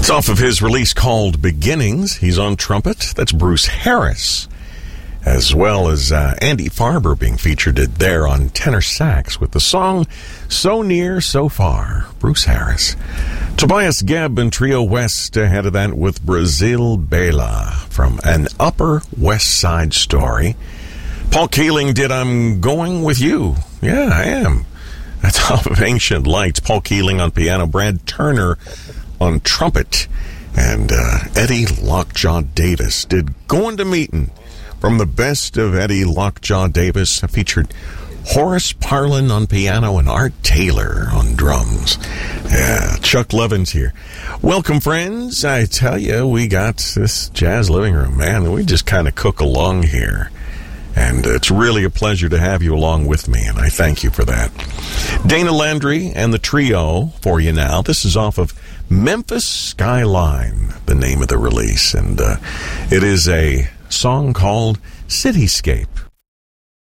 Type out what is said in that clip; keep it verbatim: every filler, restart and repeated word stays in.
It's off of his release called Beginnings. He's on trumpet. That's Bruce Harris. As well as uh, Andy Farber being featured there on tenor sax with the song So Near, So Far. Bruce Harris. Tobias Gebb and Trio West ahead of that with Brazil Bela from An Upper West Side Story. Paul Keeling did I'm Going With You. Yeah, I am. That's off of Ancient Lights. Paul Keeling on piano. Brad Turner on trumpet. And uh, Eddie Lockjaw Davis did Going to Meetin'. From the best of Eddie Lockjaw Davis, featured Horace Parlin on piano and Art Taylor on drums. Yeah, Chuck Levin's here. Welcome, friends. I tell you, we got this jazz living room, man. We just kind of cook along here. And it's really a pleasure to have you along with me, and I thank you for that. Dana Landry and the trio for you now. This is off of Memphis Skyline, the name of the release. And uh, it is a song called Cityscape.